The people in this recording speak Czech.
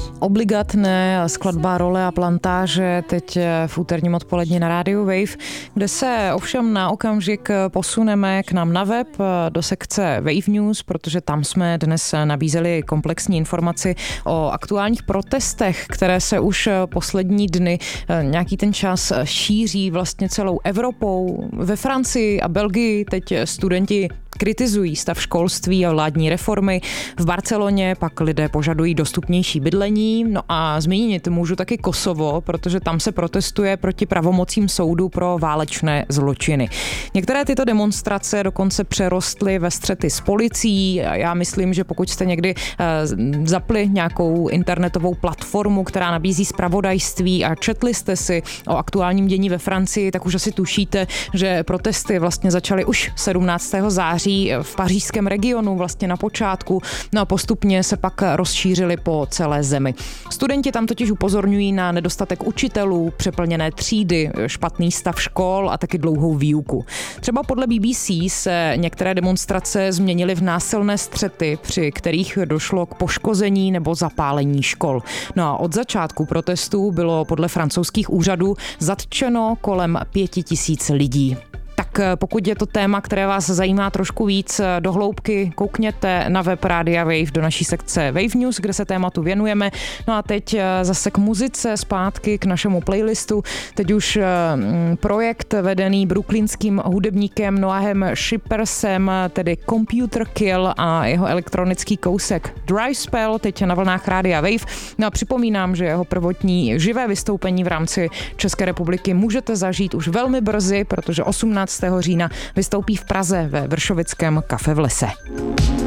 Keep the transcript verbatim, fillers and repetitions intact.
Obligatné skladba Role a plantáže teď v úterním odpolední na rádiu Wave, kde se ovšem na okamžik posuneme k nám na web do sekce Wave News, protože tam jsme dnes nabízeli komplexní informaci o aktuálních protestech, které se už poslední dny nějaký ten čas šíří vlastně celou Evropou. Ve Francii a Belgii teď studenti kritizují stav školství a vládní reformy. V Barceloně pak lidé požadují dostupnější bydlení. No a zmínit můžu taky Kosovo, protože tam se protestuje proti pravomocím soudu pro válečné zločiny. Některé tyto demonstrace dokonce přerostly ve střety s policií. Já myslím, že pokud jste někdy zapli nějakou internetovou platformu, která nabízí zpravodajství a četli jste si o aktuálním dění ve Francii, tak už asi tušíte, že protesty vlastně začaly už sedmnáctého září v pařížském regionu vlastně na počátku, no a postupně se pak rozšířily po celé zemi. Studenti tam totiž upozorňují na nedostatek učitelů, přeplněné třídy, špatný stav škol a taky dlouhou výuku. Třeba podle B B C se některé demonstrace změnily v násilné střety, při kterých došlo k poškození nebo zapálení škol. No a od začátku protestů bylo podle francouzských úřadů zatčeno kolem pěti tisíc lidí. Tak pokud je to téma, které vás zajímá trošku víc do hloubky, koukněte na web Rádia Wave do naší sekce Wave News, kde se tématu věnujeme. No a teď zase k muzice, zpátky k našemu playlistu. Teď už projekt vedený brooklynským hudebníkem Noahem Shippersem, tedy Computer Kill a jeho elektronický kousek Dry Spell, teď na vlnách Rádia Wave. No a připomínám, že jeho prvotní živé vystoupení v rámci České republiky můžete zažít už velmi brzy, protože osmnáctého října vystoupí v Praze ve Vršovickém kafe v Lese.